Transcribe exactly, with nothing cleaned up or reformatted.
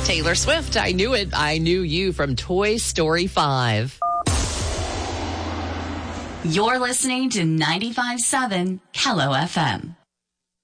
Taylor Swift, I Knew It, I Knew You from Toy Story five. You're listening to ninety-five point seven Kello F M.